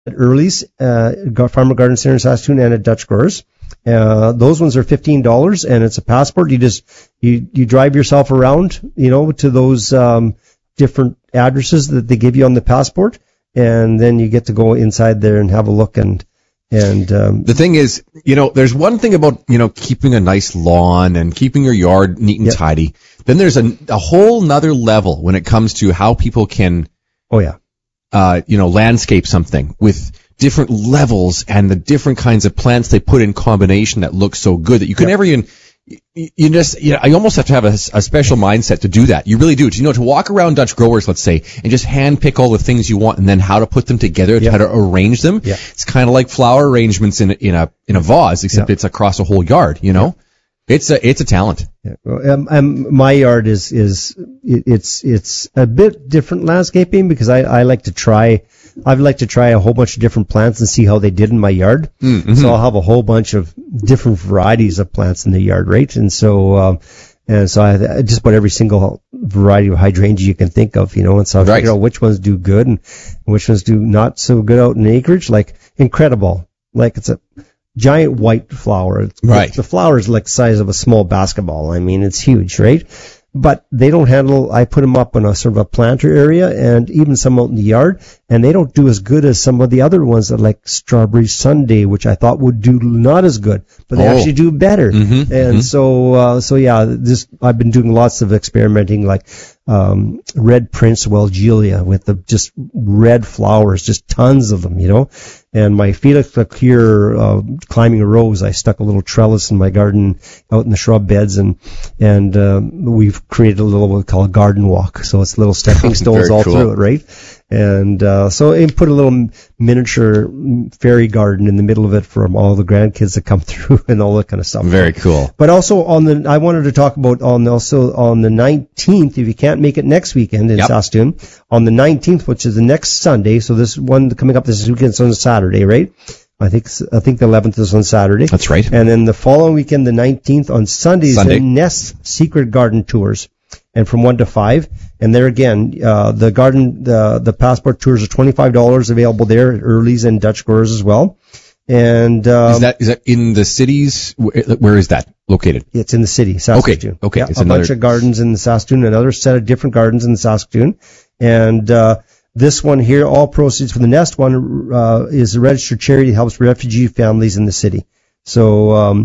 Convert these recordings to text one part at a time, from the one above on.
at Early's, Farmer Garden Center in Saskatoon, and at Dutch Growers. Those ones are $15, and it's a passport. You drive yourself around, to those different addresses that they give you on the passport, and then you get to go inside there and have a look. And the thing is, there's one thing about, keeping a nice lawn and keeping your yard neat and tidy. Then there's a whole nother level when it comes to how people can, landscape something with different levels and the different kinds of plants they put in combination that look so good that you can never even, I almost have to have a special mindset to do that. You really do. To walk around Dutch Growers, let's say, and just hand pick all the things you want and then how to put them together, how to arrange them. Yeah. It's kind of like flower arrangements in a vase, except it's across a whole yard, It's a talent. Yeah. Well, my yard is it's a bit different landscaping because I'd like to try a whole bunch of different plants and see how they did in my yard. Mm-hmm. So I'll have a whole bunch of different varieties of plants in the yard, right? And so I just put every single variety of hydrangea you can think of, and so I figure out which ones do good and which ones do not so good out in the acreage. Like Incredible, like it's a giant white flower. Right. The flower is like the size of a small basketball. I mean, it's huge, right? But they don't handle, I put them up in a sort of a planter area and even some out in the yard, and they don't do as good as some of the other ones that like Strawberry Sundae, which I thought would do not as good, but they actually do better. Mm-hmm, and so I've been doing lots of experimenting, like, Red Prince Welgelia with the just red flowers, just tons of them, And my Felix here, climbing a rose, I stuck a little trellis in my garden out in the shrub beds, and we've created a little what we call a garden walk. So it's little stepping stones all through it, right? And so I put a little miniature fairy garden in the middle of it for all the grandkids that come through and all that kind of stuff. Very cool. But also I wanted to talk about on the 19th, if you can't make it next weekend in Saskatoon, on the 19th, which is the next Sunday. So this one coming up this weekend is on Saturday, right? I think the 11th is on Saturday. That's right. And then the following weekend, the 19th, on Sunday, is the Nest Secret Garden Tours. And from 1 to 5. And there again, the passport tours are $25 available there at Early's and Dutch Growers as well. And, is that in the cities? Where is that located? It's in the city, Saskatoon. Okay. Yeah, a bunch of gardens in the Saskatoon, another set of different gardens in the Saskatoon. And, this one here, all proceeds from the Nest one, is a registered charity that helps refugee families in the city. So,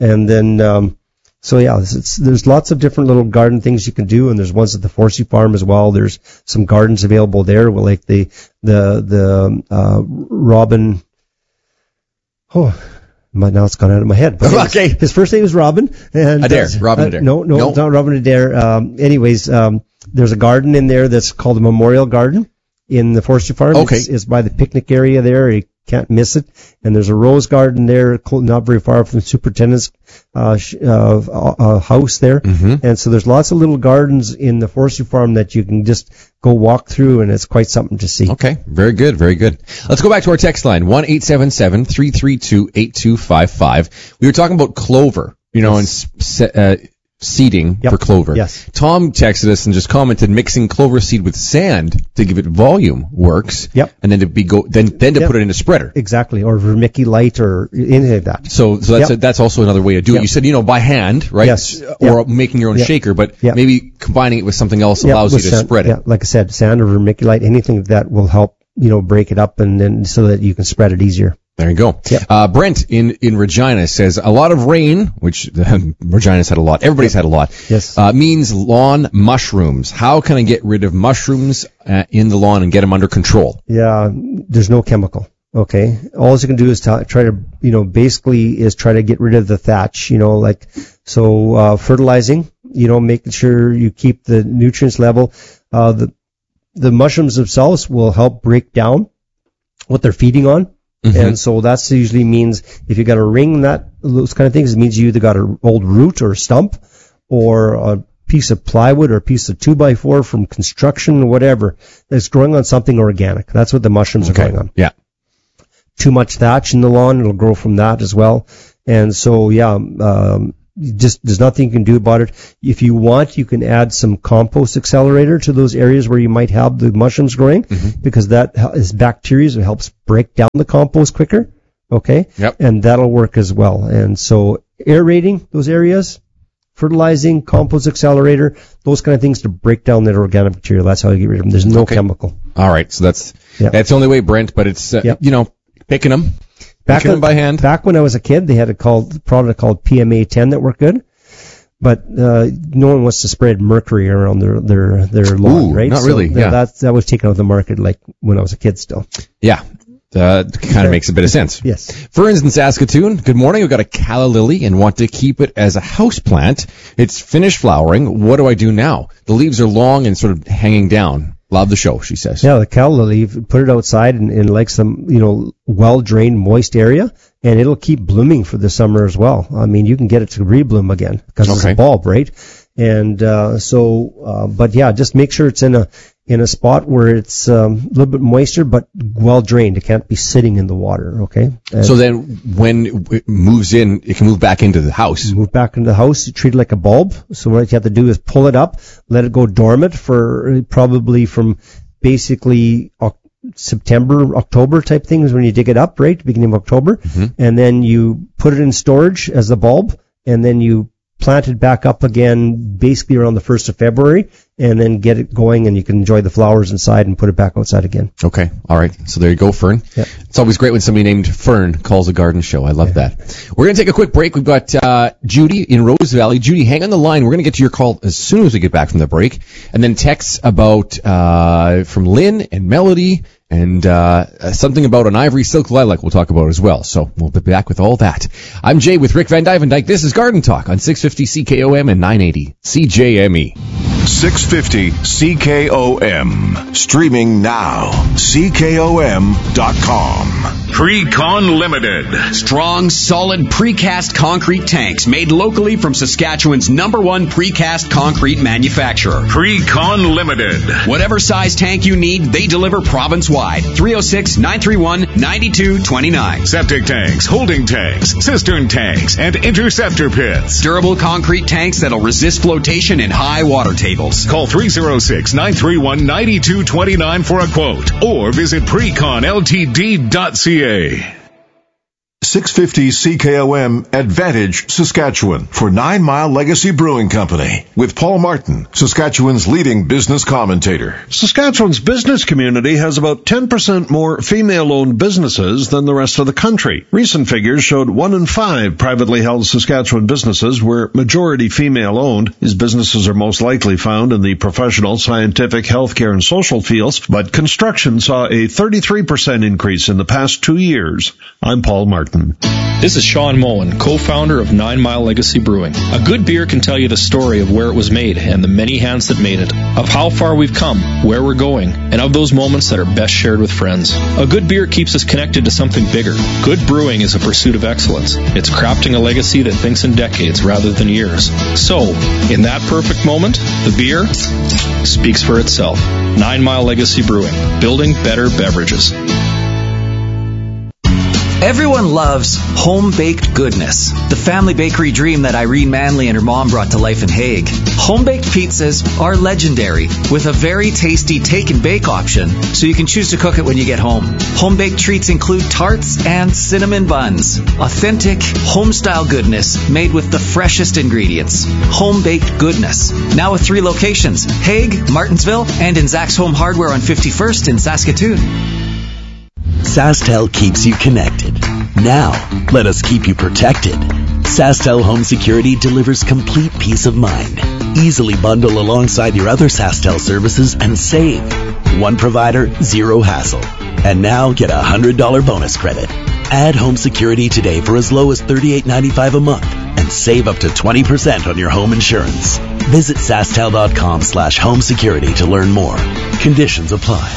there's lots of different little garden things you can do, and there's ones at the Forsey Farm as well. There's some gardens available there, like the Robin. Oh, now it's gone out of my head. But okay. His first name is Robin. And Adair. Robin Adair. No, it's not Robin Adair. There's a garden in there that's called the Memorial Garden in the Forestry Farm. Okay. It's by the picnic area there. You can't miss it. And there's a rose garden there, not very far from the superintendent's house there. Mm-hmm. And so there's lots of little gardens in the Forestry Farm that you can just go walk through, and it's quite something to see. Okay. Very good. Very good. Let's go back to our text line, 1-877-332-8255. We were talking about clover, and seeding for clover. Yes. Tom texted us and just commented mixing clover seed with sand to give it volume works. Yep. And then to put it in a spreader. Exactly. Or vermiculite or anything like that. So that's also another way to do it. You said, by hand, right? Yes. Or making your own shaker, but maybe combining it with something else allows you to spread it. Yeah. Like I said, sand or vermiculite, anything that will help, break it up and then so that you can spread it easier. There you go. Yep. Brent in Regina says a lot of rain, which Regina's had a lot. Everybody's had a lot. Yes. Means lawn mushrooms. How can I get rid of mushrooms in the lawn and get them under control? Yeah, there's no chemical. Okay. All you can do is try to, basically is try to get rid of the thatch, fertilizing, making sure you keep the nutrients level. The mushrooms themselves will help break down what they're feeding on. Mm-hmm. And so that's usually means if you got a ring, those kind of things, it means you either got an old root or a stump or a piece of plywood or a piece of 2x4 from construction or whatever that's growing on something organic. That's what the mushrooms are growing on. Yeah. Too much thatch in the lawn, it'll grow from that as well. And so, there's nothing you can do about it. If you want, you can add some compost accelerator to those areas where you might have the mushrooms growing, because that is bacteria. It helps break down the compost quicker. Okay. Yep. And that'll work as well. And so aerating those areas, fertilizing, compost accelerator, those kind of things to break down that organic material. That's how you get rid of them. There's no chemical. All right. So that's the only way, Brent, but it's, picking them. Picking them by hand. Back when I was a kid, they had a product called PMA 10 that worked good. But no one wants to spread mercury around their lawn, right? Not really. That was taken out of the market like when I was a kid still. Yeah. Kind of makes a bit of sense. Yes. Ferns in Saskatoon. Good morning. We've got a calla lily and want to keep it as a house plant. It's finished flowering. What do I do now? The leaves are long and sort of hanging down. Love the show, she says. Yeah, the calla lily, put it outside in like some, well-drained, moist area, and it'll keep blooming for the summer as well. I mean, you can get it to rebloom again because it's a bulb, right? And but yeah, just make sure it's in a spot where it's a little bit moister but well drained. It can't be sitting in the water, okay? And so then when it moves in, it can move back into the house. Move back into the house, you treat it like a bulb. So what you have to do is pull it up, let it go dormant for probably from basically September, October type things when you dig it up, right? Beginning of October. And then you put it in storage as a bulb, and then you plant it back up again basically around the 1st of February, and then get it going, and you can enjoy the flowers inside and put it back outside again. Okay. All right. So there you go, Fern. Yeah. It's always great when somebody named Fern calls a garden show. I love that. We're going to take a quick break. We've got Judy in Rose Valley. Judy, hang on the line. We're going to get to your call as soon as we get back from the break. And then texts about from Lynn and Melody, and something about an ivory silk lilac we'll talk about as well. So we'll be back with all that. I'm Jay with Rick Van Dyke. This is Garden Talk on 650 CKOM and 980 CJME. 650 CKOM. Streaming now. CKOM.com. Precon Limited. Strong, solid precast concrete tanks made locally from Saskatchewan's #1 precast concrete manufacturer. Precon Limited. Whatever size tank you need, they deliver province-wide. 306-931-9229. Septic tanks, holding tanks, cistern tanks, and interceptor pits. Durable concrete tanks that'll resist flotation in high water tables. Call 306-931-9229 for a quote, or visit preconltd.ca. 650 CKOM Advantage, Saskatchewan, for 9 Mile Legacy Brewing Company, with Paul Martin, Saskatchewan's leading business commentator. Saskatchewan's business community has about 10% more female-owned businesses than the rest of the country. Recent figures showed 1 in 5 privately held Saskatchewan businesses were majority female-owned. These businesses are most likely found in the professional, scientific, healthcare, and social fields, but construction saw a 33% increase in the past 2 years. I'm Paul Martin. This is Sean Mullen, co-founder of 9 Mile Legacy Brewing. A good beer can tell you the story of where it was made and the many hands that made it, of how far we've come, where we're going, and of those moments that are best shared with friends. A good beer keeps us connected to something bigger. Good brewing is a pursuit of excellence. It's crafting a legacy that thinks in decades rather than years. So, in that perfect moment, the beer speaks for itself. 9 Mile Legacy Brewing, building better beverages. Everyone loves home-baked goodness, the family bakery dream that Irene Manley and her mom brought to life in Hague. Home-baked pizzas are legendary, with a very tasty take-and-bake option, so you can choose to cook it when you get home. Home-baked treats include tarts and cinnamon buns. Authentic, home-style goodness made with the freshest ingredients. Home-baked goodness. Now with 3 locations, Hague, Martinsville, and in Zach's Home Hardware on 51st in Saskatoon. SaskTel keeps you connected. Now, let us keep you protected. SaskTel Home Security delivers complete peace of mind. Easily bundle alongside your other SaskTel services and save. One provider, zero hassle. And now get a $100 bonus credit. Add home security today for as low as $38.95 a month and save up to 20% on your home insurance. Visit SaskTel.com/home security to learn more. Conditions apply.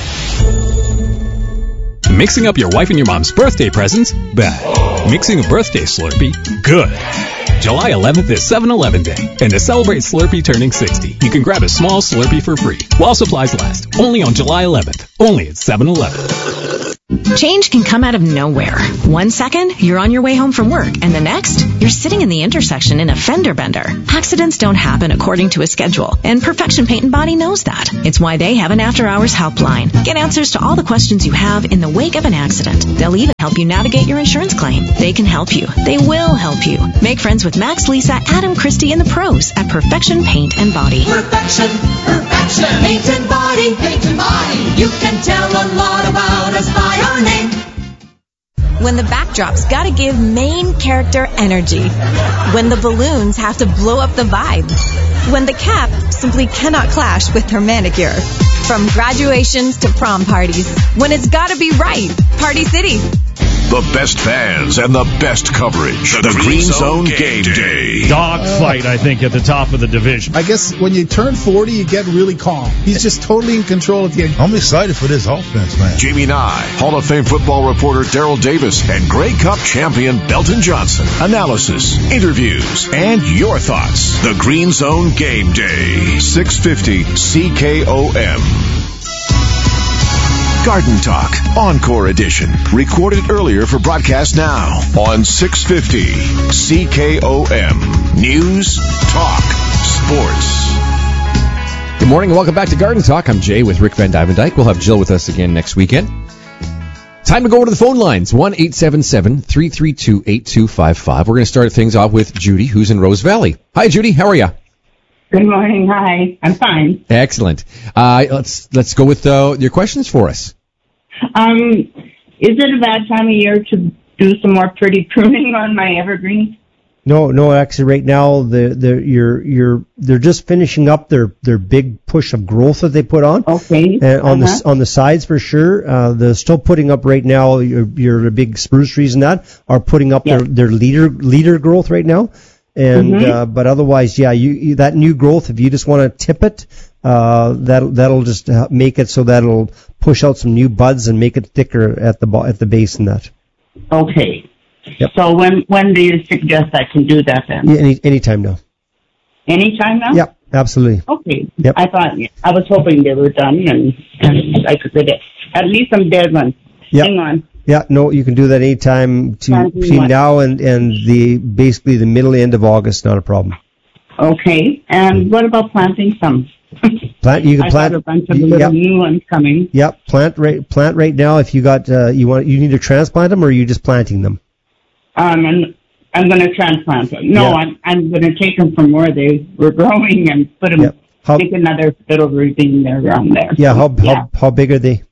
Mixing up your wife and your mom's birthday presents? Bad. Mixing a birthday Slurpee? Good. July 11th is 7-Eleven Day, and to celebrate Slurpee turning 60, you can grab a small Slurpee for free while supplies last. Only on July 11th. Only at 7-Eleven. Change can come out of nowhere. 1 second, you're on your way home from work, and the next, you're sitting in the intersection in a fender bender. Accidents don't happen according to a schedule, and Perfection Paint and Body knows that. It's why they have an after-hours helpline. Get answers to all the questions you have in the wake of an accident. They'll even help you navigate your insurance claim. They can help you. They will help you. Make friends with Max, Lisa, Adam, Christy, and the pros at Perfection Paint and Body. Perfection Paint and Body. Paint and Body. You can tell a lot about us by our name. When the backdrop's gotta give main character energy. When the balloons have to blow up the vibe. When the cap simply cannot clash with her manicure. From graduations to prom parties. When it's gotta be right. Party City. The best fans and the best coverage. The Green Zone Game Day. Dogfight, I think, at the top of the division. I guess when you turn 40, you get really calm. He's just totally in control of the game. I'm excited for this offense, man. Jamie Nye, Hall of Fame football reporter Daryl Davis, and Grey Cup champion Belton Johnson. Analysis, interviews, and your thoughts. The Green Zone Game Day. 650 CKOM. Garden Talk, Encore Edition. Recorded earlier for broadcast now on 650 CKOM. News, Talk, Sports. Good morning and welcome back to Garden Talk. I'm Jay with Rick Van Dyke. We'll have Jill with us again next weekend. Time to go over to the phone lines. 1-877-332-8255. We're going to start things off with Judy, who's in Rose Valley. Hi, Judy. How are you? Good morning. Hi. I'm fine. Excellent. Let's go with your questions for us. Is it a bad time of year to do some more pretty pruning on my evergreens? No. Actually, right now they're just finishing up their big push of growth that they put on. Okay. And on the sides for sure. They're still putting up right now. Your big spruce trees and that are putting up their leader growth right now. And but otherwise, you that new growth, if you just want to tip it, that'll just make it so that'll push out some new buds and make it thicker at the base and that. Okay. Yep. So when do you suggest I can do that then? Yeah, anytime now. Anytime now? Yep, absolutely. Okay. Yep. I was hoping they were done and I could get it. At least some dead ones. Yep. Hang on. Yeah, no, you can do that anytime between now and basically the middle end of August, not a problem. Okay. And what about planting some? You can plant. I got a bunch of little new ones coming. Yep, plant right now. If you got you need to transplant them, or are you just planting them? And I'm going to transplant them. No, yeah. I'm going to take them from where they were growing and put them. Take another little ravine there around there. Yeah. How big are they?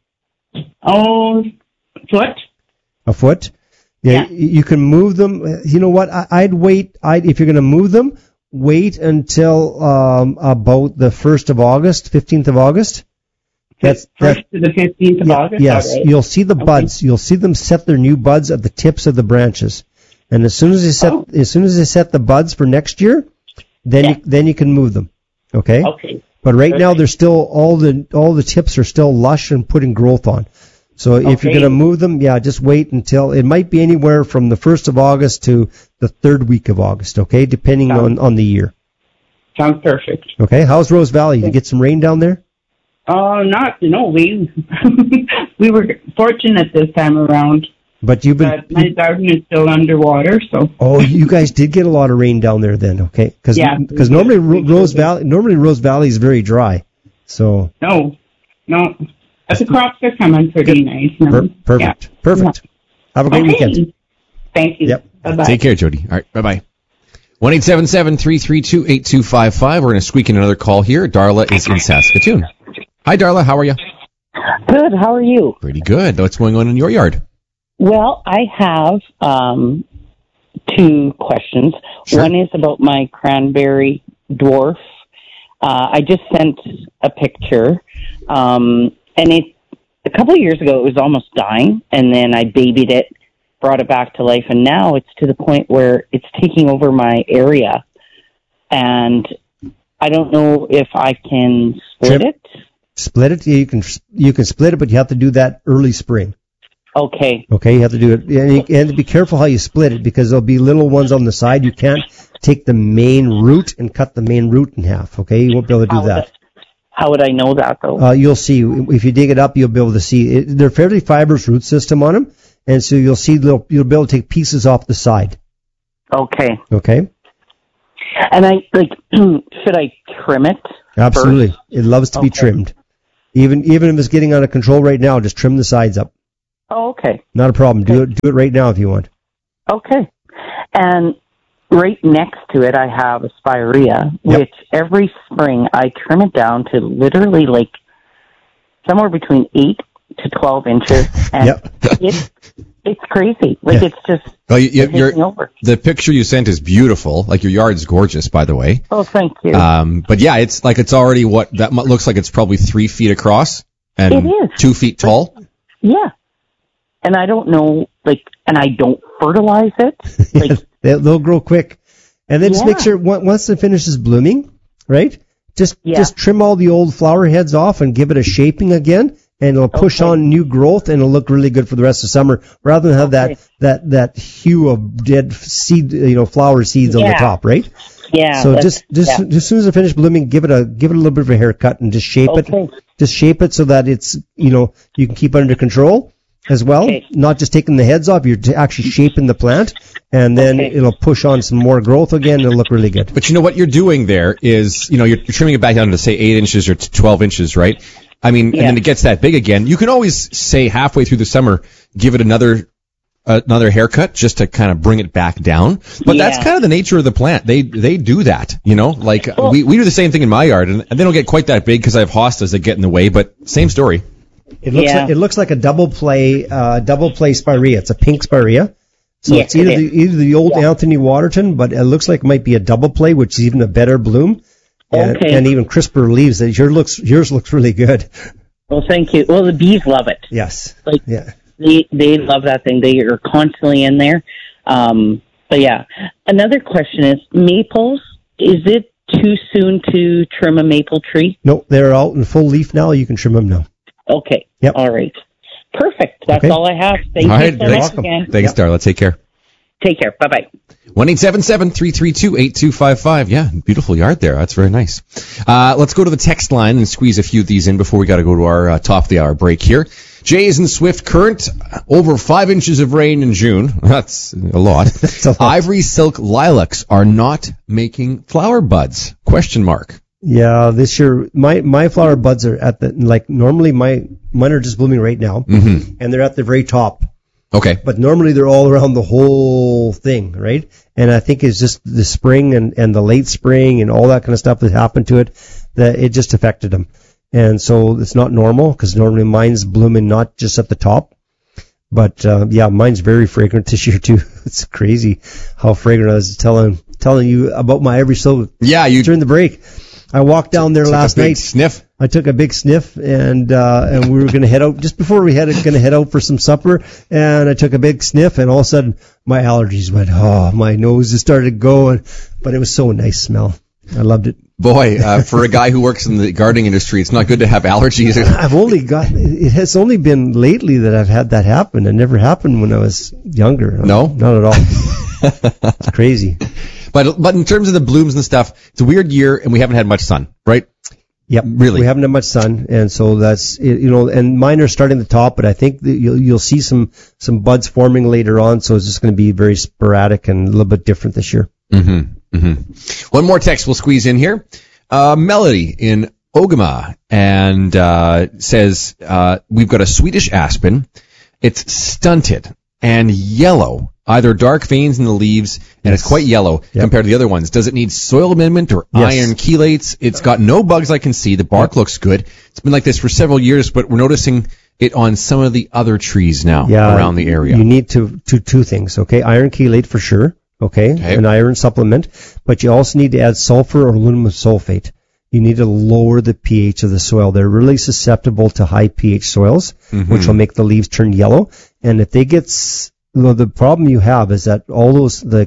Oh, foot. A foot. Yeah. You can move them. You know what? I'd wait. If you're going to move them, wait until about the 1st of August, 15th of August. That's 1st to the 15th of August? Yes. Right. You'll see the buds. You'll see them set their new buds at the tips of the branches. And as soon as they set the buds for next year, then you can move them. Okay? Okay. But right now they're still all the tips are still lush and putting growth on. So if you're going to move them, just wait until it might be anywhere from the 1st of August to the 3rd week of August, okay? Depending on the year. Sounds perfect. Okay. How's Rose Valley? Did you get some rain down there? We were fortunate this time around. But my garden is still underwater, so. Oh, you guys did get a lot of rain down there then, okay? Because normally Rose Valley is very dry. So. No. But the crops are coming pretty nice. Perfect. Have a great weekend. Thank you. Yep. Bye-bye. Take care, Jody. All right, bye-bye. 1-877-332-8255. We're going to squeak in another call here. Darla is in Saskatoon. Hi, Darla. How are you? Good. How are you? Pretty good. What's going on in your yard? Well, I have 2 questions. Sure. One is about my cranberry dwarf. I just sent a picture, and a couple of years ago it was almost dying, and then I babied it, brought it back to life, and now it's to the point where it's taking over my area, and I don't know if I can split it. Split it? You can split it, but you have to do that early spring. Okay. Okay, you have to do it. And be careful how you split it, because there'll be little ones on the side. You can't take the main root and cut the main root in half, okay? You won't be able to do that. How would I know that, though? You'll see. If you dig it up, you'll be able to see it. They're fairly fibrous root system on them, and so you'll see you'll be able to take pieces off the side. Okay. Okay. And should I trim it? Absolutely. First? It loves to be trimmed. Even if it's getting out of control right now, just trim the sides up. Oh, okay. Not a problem. Do it right now if you want. Okay. And right next to it, I have a spirea, which every spring I trim it down to literally somewhere between 8 to 12 inches. And it's crazy. It's just taking over. The picture you sent is beautiful. Like, your yard's gorgeous, by the way. Oh, thank you. But yeah, it's already looks like it's probably 3 feet across and it is. 2 feet tall. Yeah. And I don't know, and I don't fertilize it. They'll grow quick. And then just make sure once it finishes blooming, right? Just trim all the old flower heads off and give it a shaping again, and it'll push on new growth, and it'll look really good for the rest of summer, rather than have that hue of dead seed, flower seeds on the top, right? Yeah. So just as soon as it finishes blooming, give it a little bit of a haircut and just shape it. Just shape it so that it's you can keep it under control as well. Not just taking the heads off, you're actually shaping the plant, and then it'll push on some more growth again, and it'll look really good. But what you're doing there is, you're trimming it back down to, say, 8 inches or 12 inches, right? I mean, and then it gets that big again. You can always say halfway through the summer, give it another haircut just to kind of bring it back down. But that's kind of the nature of the plant. They do that, we do the same thing in my yard, and they don't get quite that big because I have hostas that get in the way, but same story. It looks like a double play spirea. It's a pink spirea. So it's either the old Anthony Waterton, but it looks like it might be a double play, which is even a better bloom. And even crisper leaves. Yours looks really good. Well, thank you. Well, the bees love it. Yes. They love that thing. They are constantly in there. But yeah. Another question is, maples, is it too soon to trim a maple tree? No, they're out in full leaf now. You can trim them now. Okay. Yep. All right. Perfect. That's all I have. Thank you so much again. Thanks, Darla. Take care. Take care. Bye-bye. 1-877-332-8255. Yeah, beautiful yard there. That's very nice. Let's go to the text line and squeeze a few of these in before we got to go to our top of the hour break here. Jay is in Swift. Current over 5 inches of rain in June. That's a lot. Ivory silk lilacs are not making flower buds? ? Yeah, this year my flower buds are at normally mine are just blooming right now, and they're at the very top. Okay. But normally they're all around the whole thing, right? And I think it's just the spring and the late spring and all that kind of stuff that happened to it, that it just affected them. And so it's not normal, because normally mine's blooming not just at the top. But mine's very fragrant this year too. It's crazy how fragrant I was telling you about my Ivory Silk during the break. I walked down there last night. Sniff. I took a big sniff, and we were going to head out just before we going to head out for some supper. And I took a big sniff, and all of a sudden my allergies went. Oh, my nose just started going. But it was so nice smell. I loved it. Boy, for a guy who works in the gardening industry, it's not good to have allergies. It has only been lately that I've had that happen. It never happened when I was younger. No, not at all. It's crazy. But in terms of the blooms and stuff, it's a weird year, and we haven't had much sun, right? Yep. Really. We haven't had much sun, and so that's, and mine are starting at the top, but I think that you'll see some buds forming later on, so it's just going to be very sporadic and a little bit different this year. One more text we'll squeeze in here. Melody in Ogama, and says, we've got a Swedish aspen. It's stunted and yellow, either dark veins in the leaves, and it's quite yellow compared to the other ones. Does it need soil amendment or iron chelates? It's got no bugs I can see. The bark looks good. It's been like this for several years, but we're noticing it on some of the other trees now around the area. You need two things, okay? Iron chelate for sure, okay? An iron supplement, but you also need to add sulfur or aluminum sulfate. You need to lower the pH of the soil. They're really susceptible to high pH soils, which will make the leaves turn yellow. And if they get the problem you have is that all those the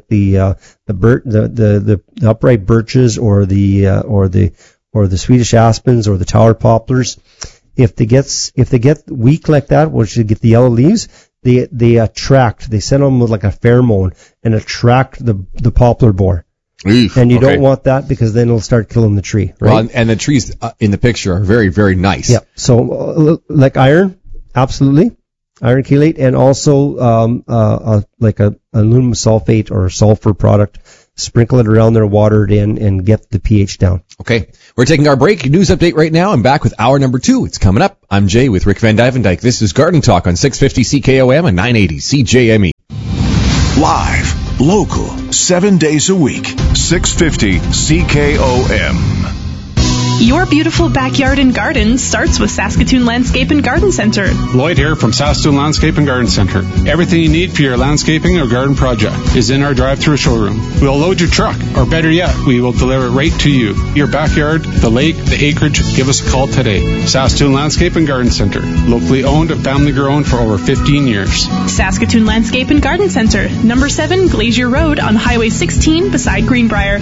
upright birches or the Swedish aspens or the tower poplars, if they get weak like that, which you get the yellow leaves, they attract. They send them with like a pheromone and attract the poplar borer. And you don't want that because then it'll start killing the tree, right? Well, and the trees in the picture are very, very nice. Yeah. So, like iron, absolutely. Iron chelate, and also like a aluminum sulfate or sulfur product. Sprinkle it around there, water it in, and get the pH down. Okay. We're taking our break. News update right now. I'm back with hour number 2. It's coming up. I'm Jay with Rick Van Dyvendyke. This is Garden Talk on 650 CKOM and 980 CJME. Live, local, 7 days a week, 650 CKOM. Your beautiful backyard and garden starts with Saskatoon Landscape and Garden Center. Lloyd here from Saskatoon Landscape and Garden Center. Everything you need for your landscaping or garden project is in our drive-through showroom. We'll load your truck, or better yet, we will deliver it right to you. Your backyard, the lake, the acreage, give us a call today. Saskatoon Landscape and Garden Center. Locally owned and family grown for over 15 years. Saskatoon Landscape and Garden Center, number 7 Glacier Road on Highway 16 beside Greenbrier.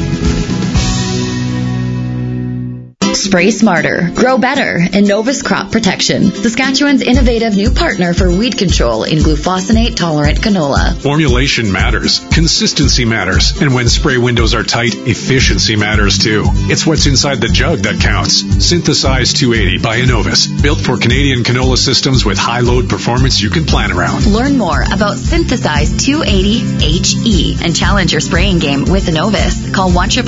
Spray smarter, grow better, Innovus Crop Protection, Saskatchewan's innovative new partner for weed control in glufosinate-tolerant canola. Formulation matters, consistency matters, and when spray windows are tight, efficiency matters too. It's what's inside the jug that counts. Synthesize 280 by Innovus, built for Canadian canola systems with high load performance you can plan around. Learn more about Synthesize 280HE and challenge your spraying game with Innovus. Call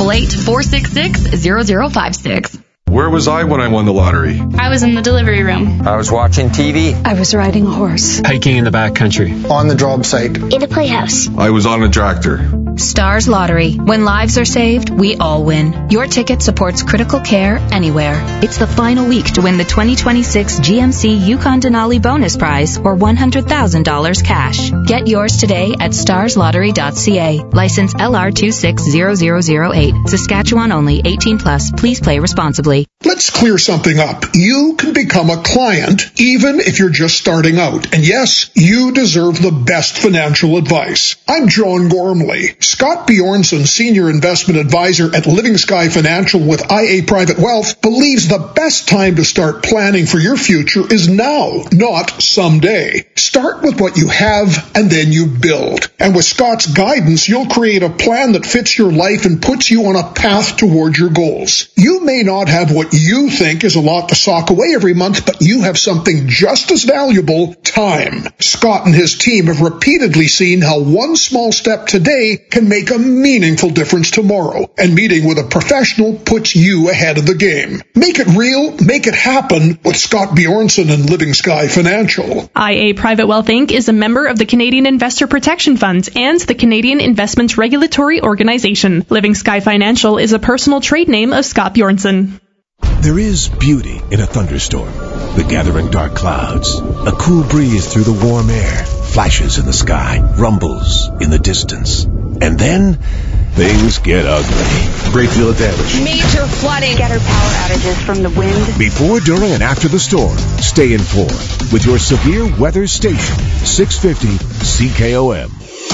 1-888-466-0056. Where was I when I won the lottery? I was in the delivery room. I was watching TV. I was riding a horse. Hiking in the backcountry. On the job site. In a playhouse. I was on a tractor. Stars Lottery. When lives are saved, we all win. Your ticket supports critical care anywhere. It's the final week to win the 2026 GMC Yukon Denali Bonus Prize or $100,000 cash. Get yours today at starslottery.ca. License LR260008. Saskatchewan only. 18 plus. Please play responsibly. Let's clear something up. You can become a client even if you're just starting out. And yes, you deserve the best financial advice. I'm John Gormley. Scott Bjornson, Senior Investment Advisor at Living Sky Financial with IA Private Wealth, believes the best time to start planning for your future is now, not someday. Start with what you have and then you build. And with Scott's guidance, you'll create a plan that fits your life and puts you on a path toward your goals. You may not have what you think is a lot to sock away every month, but you have something just as valuable, time. Scott and his team have repeatedly seen how one small step today can make a meaningful difference tomorrow, and meeting with a professional puts you ahead of the game. Make it real, make it happen with Scott Bjornson and Living Sky Financial. IA Private Wealth Inc. is a member of the Canadian Investor Protection Funds and the Canadian Investments Regulatory Organization. Living Sky Financial is a personal trade name of Scott Bjornson. There is beauty in a thunderstorm. The gathering dark clouds, a cool breeze through the warm air, flashes in the sky, rumbles in the distance. And then things get ugly. Great deal of damage. Major flooding. Scatter power outages from the wind. Before, during, and after the storm, stay informed with your severe weather station, 650 CKOM.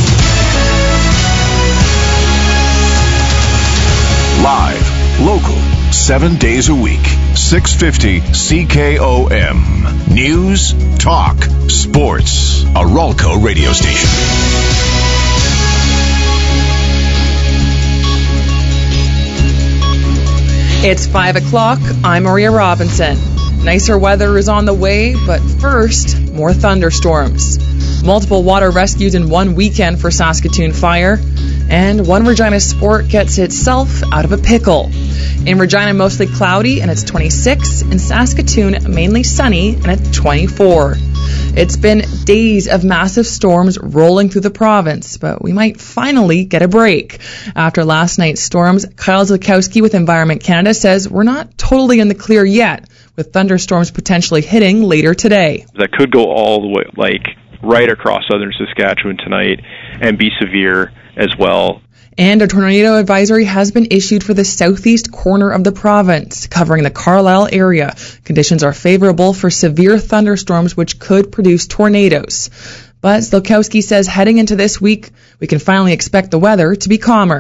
Live, local, 7 days a week, 650 CKOM. News, talk, sports. A Ralco radio station. It's 5 o'clock. I'm Maria Robinson. Nicer weather is on the way, but first, more thunderstorms. Multiple water rescues in one weekend for Saskatoon Fire, and one Regina Sport gets itself out of a pickle. In Regina, mostly cloudy, and it's 26. In Saskatoon, mainly sunny, and it's 24. It's been days of massive storms rolling through the province, but we might finally get a break. After last night's storms, Kyle Zukowski with Environment Canada says we're not totally in the clear yet, with thunderstorms potentially hitting later today. That could go all the way, right across southern Saskatchewan tonight and be severe as well. And a tornado advisory has been issued for the southeast corner of the province, covering the Carlisle area. Conditions are favorable for severe thunderstorms, which could produce tornadoes. But Zlokowski says heading into this week, we can finally expect the weather to be calmer.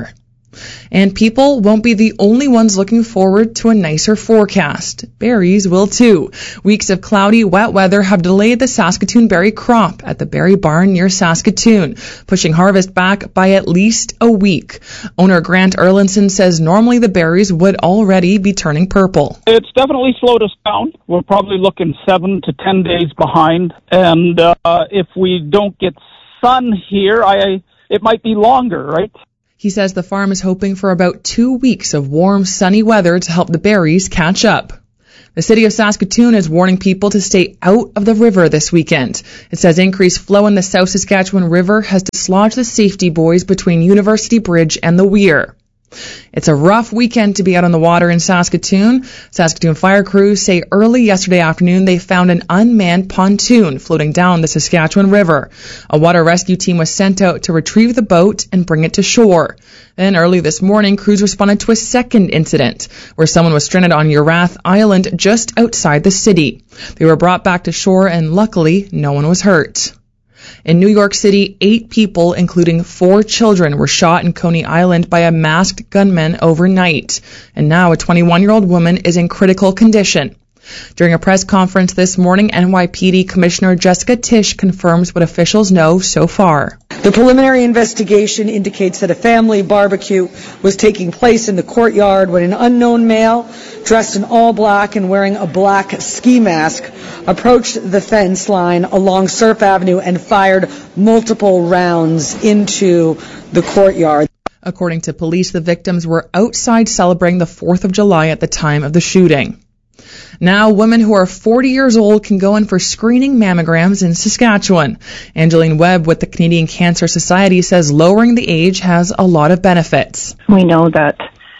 And people won't be the only ones looking forward to a nicer forecast. Berries will too. Weeks of cloudy, wet weather have delayed the Saskatoon berry crop at the Berry Barn near Saskatoon, pushing harvest back by at least a week. Owner Grant Erlinson says normally the berries would already be turning purple. It's definitely slowed us down. We're probably looking 7 to 10 days behind. And if we don't get sun here, it might be longer, right? He says the farm is hoping for about 2 weeks of warm, sunny weather to help the berries catch up. The city of Saskatoon is warning people to stay out of the river this weekend. It says increased flow in the South Saskatchewan River has dislodged the safety buoys between University Bridge and the Weir. It's a rough weekend to be out on the water in Saskatoon. Saskatoon fire crews say early yesterday afternoon they found an unmanned pontoon floating down the Saskatchewan River. A water rescue team was sent out to retrieve the boat and bring it to shore. Then early this morning, crews responded to a second incident where someone was stranded on Urath Island just outside the city. They were brought back to shore and luckily no one was hurt. In New York City, 8 people, including 4 children, were shot in Coney Island by a masked gunman overnight. And now a 21-year-old woman is in critical condition. During a press conference this morning, NYPD Commissioner Jessica Tisch confirms what officials know so far. The preliminary investigation indicates that a family barbecue was taking place in the courtyard when an unknown male, dressed in all black and wearing a black ski mask, approached the fence line along Surf Avenue and fired multiple rounds into the courtyard. According to police, the victims were outside celebrating the 4th of July at the time of the shooting. Now, women who are 40 years old can go in for screening mammograms in Saskatchewan. Angeline Webb with the Canadian Cancer Society says lowering the age has a lot of benefits. We know that,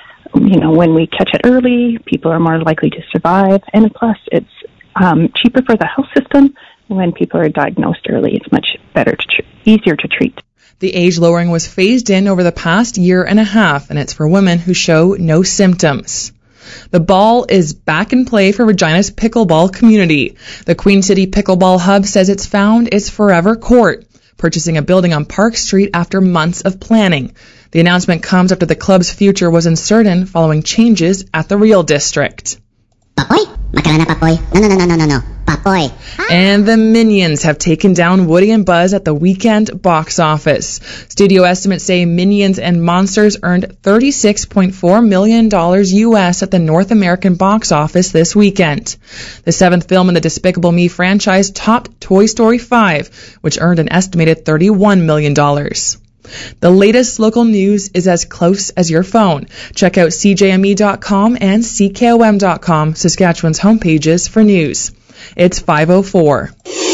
when we catch it early, people are more likely to survive. And plus, it's cheaper for the health system. When people are diagnosed early, it's much better, easier to treat. The age lowering was phased in over the past year and a half, and it's for women who show no symptoms. The ball is back in play for Regina's pickleball community. The Queen City Pickleball Hub says it's found its forever court, purchasing a building on Park Street after months of planning. The announcement comes after the club's future was uncertain following changes at the Real District. Papoy? Makarana Papoy. No. Papoy. And the Minions have taken down Woody and Buzz at the weekend box office. Studio estimates say Minions and Monsters earned $36.4 million US at the North American box office this weekend. The 7th film in the Despicable Me franchise topped Toy Story 5, which earned an estimated $31 million. The latest local news is as close as your phone. Check out CJME.com and CKOM.com, Saskatchewan's homepages for news. It's 5:04.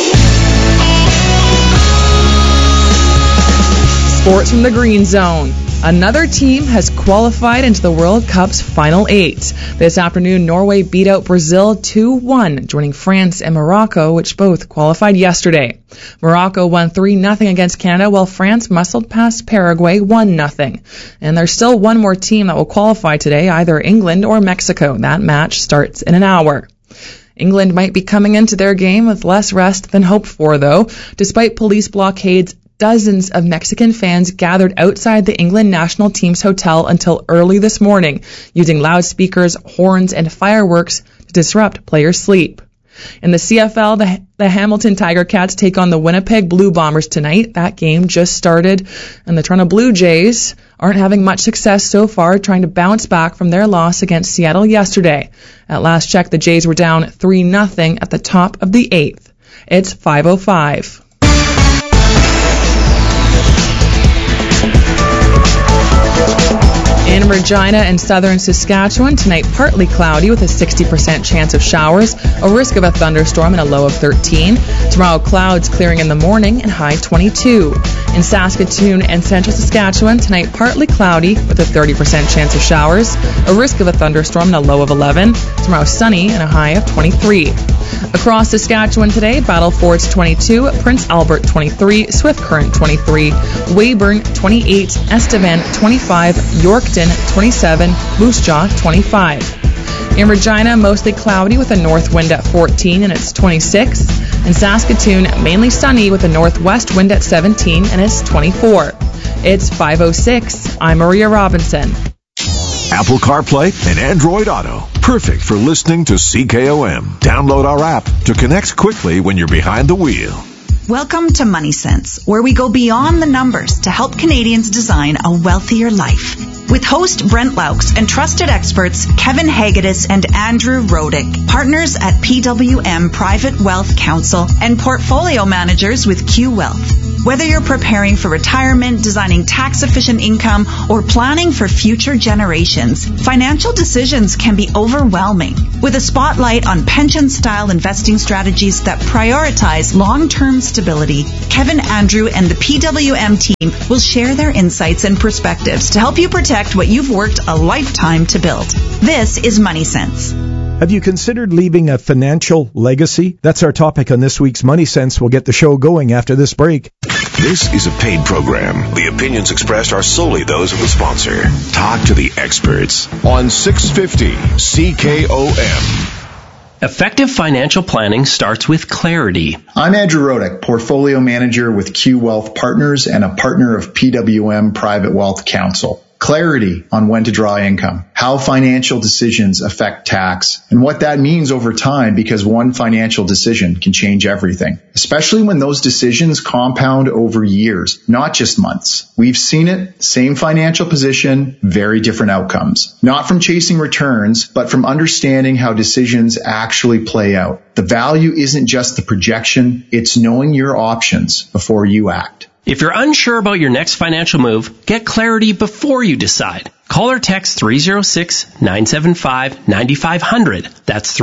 Sports from the Green Zone. Another team has qualified into the World Cup's Final 8. This afternoon, Norway beat out Brazil 2-1, joining France and Morocco, which both qualified yesterday. Morocco won 3-0 against Canada, while France muscled past Paraguay 1-0. And there's still one more team that will qualify today, either England or Mexico. That match starts in an hour. England might be coming into their game with less rest than hoped for, though. Despite police blockades, dozens of Mexican fans gathered outside the England national team's hotel until early this morning, using loudspeakers, horns, and fireworks to disrupt players' sleep. In the CFL, the Hamilton Tiger Cats take on the Winnipeg Blue Bombers tonight. That game just started, and the Toronto Blue Jays aren't having much success so far trying to bounce back from their loss against Seattle yesterday. At last check, the Jays were down 3-0 at the top of the 8th. It's 5:05. In Regina and southern Saskatchewan, tonight partly cloudy with a 60% chance of showers, a risk of a thunderstorm and a low of 13. Tomorrow, clouds clearing in the morning and high 22. In Saskatoon and central Saskatchewan, tonight partly cloudy with a 30% chance of showers, a risk of a thunderstorm and a low of 11. Tomorrow, sunny and a high of 23. Across Saskatchewan today, Battle Fords 22, Prince Albert 23, Swift Current 23, Weyburn 28, Estevan 25, Yorkton 27, Moose Jaw 25. In Regina, mostly cloudy with a north wind at 14 and it's 26. In Saskatoon, mainly sunny with a northwest wind at 17 and it's 24. It's 5:06. I'm Maria Robinson. Apple CarPlay and Android Auto. Perfect for listening to CKOM. Download our app to connect quickly when you're behind the wheel. Welcome to Money Sense, where we go beyond the numbers to help Canadians design a wealthier life. With host Brent Laux and trusted experts Kevin Hagedis and Andrew Rodick, partners at PWM Private Wealth Council and portfolio managers with Q Wealth. Whether you're preparing for retirement, designing tax-efficient income, or planning for future generations, financial decisions can be overwhelming. With a spotlight on pension-style investing strategies that prioritize long-term stability, Kevin, Andrew, and the PWM team will share their insights and perspectives to help you protect what you've worked a lifetime to build. This is Money Sense. Have you considered leaving a financial legacy? That's our topic on this week's Money Sense. We'll get the show going after this break. This is a paid program. The opinions expressed are solely those of the sponsor. Talk to the experts on 650 CKOM. Effective financial planning starts with clarity. I'm Andrew Rodick, portfolio manager with Q Wealth Partners and a partner of PWM Private Wealth Council. Clarity on when to draw income, how financial decisions affect tax, and what that means over time, because one financial decision can change everything, especially when those decisions compound over years, not just months. We've seen it, same financial position, very different outcomes. Not from chasing returns, but from understanding how decisions actually play out. The value isn't just the projection, it's knowing your options before you act. If you're unsure about your next financial move, get clarity before you decide. Call or text 306-975-9500. That's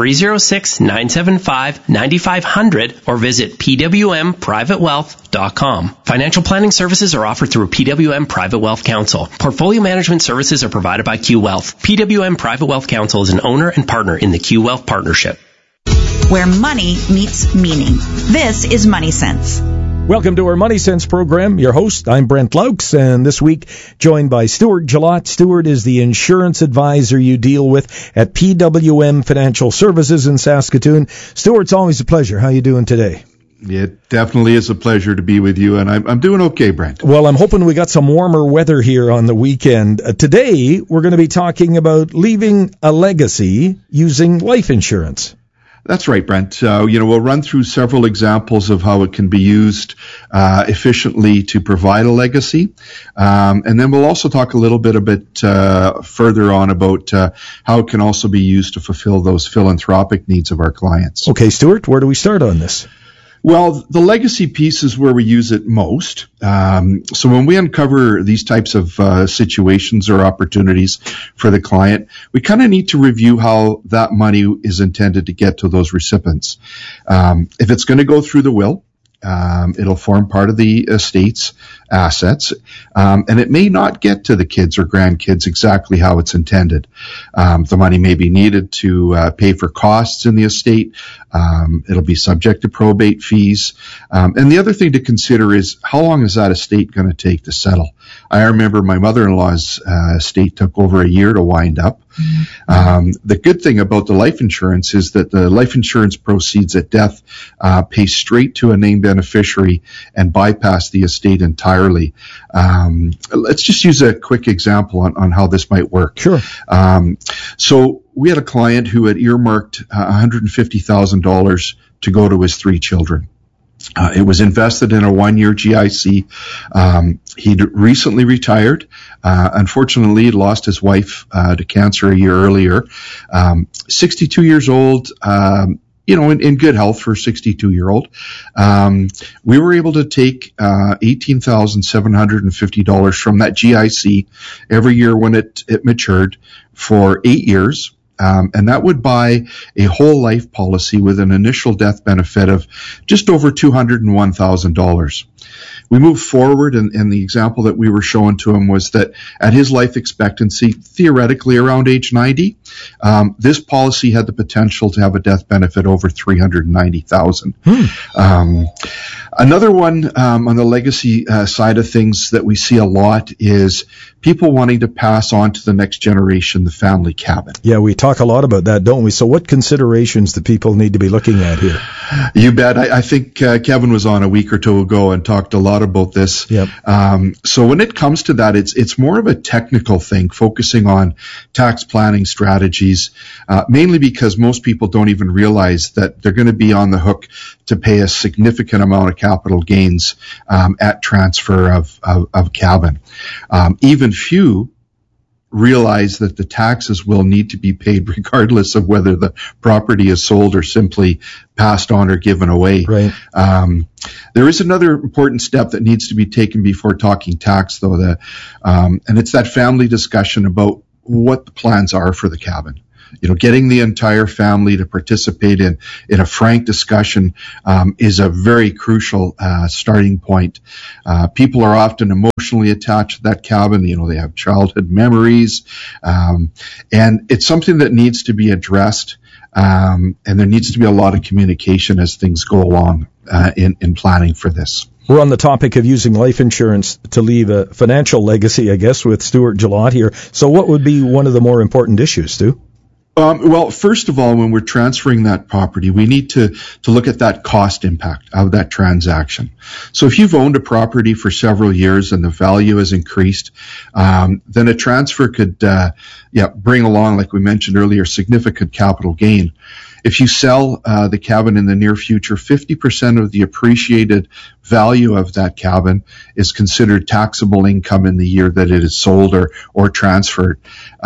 306-975-9500 or visit pwmprivatewealth.com. Financial planning services are offered through PWM Private Wealth Council. Portfolio management services are provided by Q Wealth. PWM Private Wealth Council is an owner and partner in the Q Wealth Partnership. Where money meets meaning. This is Money Sense. Welcome to our Money Sense program. Your host, I'm Brent Laux, and this week joined by Stuart Gillott. Stuart is the insurance advisor you deal with at PWM Financial Services in Saskatoon. Stuart, it's always a pleasure. How are you doing today? It definitely is a pleasure to be with you, and I'm doing okay, Brent. Well, I'm hoping we got some warmer weather here on the weekend. Today, we're going to be talking about leaving a legacy using life insurance. That's right, Brent. We'll run through several examples of how it can be used efficiently to provide a legacy. And then we'll also talk a little bit further on about how it can also be used to fulfill those philanthropic needs of our clients. Okay, Stuart, where do we start on this? Well, the legacy piece is where we use it most. So when we uncover these types of situations or opportunities for the client, we kind of need to review how that money is intended to get to those recipients. If it's going to go through the will, it'll form part of the estate's assets, and it may not get to the kids or grandkids exactly how it's intended. The money may be needed to pay for costs in the estate. It'll be subject to probate fees. And the other thing to consider is how long is that estate going to take to settle? I remember my mother-in-law's estate took over a year to wind up. The good thing about the life insurance is that the life insurance proceeds at death pay straight to a named beneficiary and bypass the estate entirely. Let's just use a quick example on how this might work. Sure. So we had a client who had earmarked $150,000 to go to his 3 children. It was invested in a 1-year GIC. He'd recently retired. Unfortunately, he'd lost his wife to cancer a year earlier. 62 years old, in good health for a 62-year-old. We were able to take $18,750 from that GIC every year when it matured for 8 years. And that would buy a whole life policy with an initial death benefit of just over $201,000. We moved forward, and the example that we were showing to him was that at his life expectancy, theoretically around age 90, this policy had the potential to have a death benefit over $390,000. Another one on the legacy side of things that we see a lot is people wanting to pass on to the next generation the family cabin. Yeah, we talk a lot about that, don't we? So what considerations do people need to be looking at here? You bet. I think Kevin was on a week or two ago and talked a lot about this. Yep. So when it comes to that, it's more of a technical thing, focusing on tax planning strategies, mainly because most people don't even realize that they're going to be on the hook to pay a significant amount of capital gains at transfer of cabin. Even few realize that the taxes will need to be paid regardless of whether the property is sold or simply passed on or given away. Right. There is another important step that needs to be taken before talking tax, though, and it's that family discussion about what the plans are for the cabin. Getting the entire family to participate in a frank discussion is a very crucial starting point. People are often emotionally attached to that cabin. They have childhood memories, and it's something that needs to be addressed. And there needs to be a lot of communication as things go along in planning for this. We're on the topic of using life insurance to leave a financial legacy, I guess, with Stuart Gillott here. So what would be one of the more important issues, Stu? Well, first of all, when we're transferring that property, we need to look at that cost impact of that transaction. So if you've owned a property for several years and the value has increased, then a transfer could bring along, like we mentioned earlier, significant capital gain. If you sell the cabin in the near future, 50% of the appreciated value of that cabin is considered taxable income in the year that it is sold or transferred.